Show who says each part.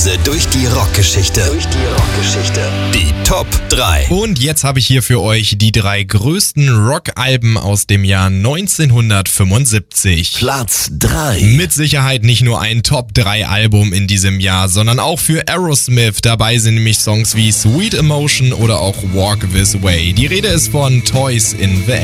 Speaker 1: Reise durch die Rockgeschichte. Die Top 3.
Speaker 2: Und jetzt habe ich hier für euch die 3 größten Rockalben aus dem Jahr 1975.
Speaker 1: Platz 3.
Speaker 2: Mit Sicherheit nicht nur ein Top 3 Album in diesem Jahr, sondern auch für Aerosmith. Dabei sind nämlich Songs wie Sweet Emotion oder auch Walk This Way. Die Rede ist von Toys in the